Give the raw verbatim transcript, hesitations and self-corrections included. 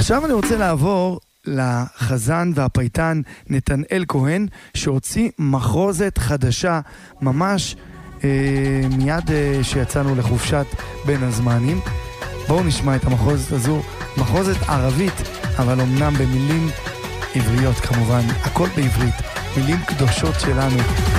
עכשיו אני רוצה לעבור לחזן והפייטן נתנאל כהן, שהוציא מחרוזת חדשה ממש אה, מיד אה, שיצאנו לחופשת בין הזמנים. בואו נשמע את המחרוזת הזו, מחרוזת ערבית, אבל אמנם במילים עבריות כמובן, הכל בעברית, מילים קדושות שלנו.